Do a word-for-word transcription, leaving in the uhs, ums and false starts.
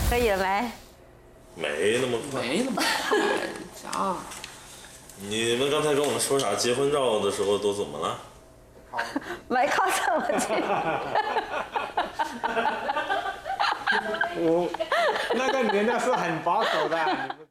可以了没？ 没那么快， 没那么快啊！ 你们刚才跟我们说啥？结婚照的时候都怎么了？ 没靠这么近。 我那个年代是很保守的。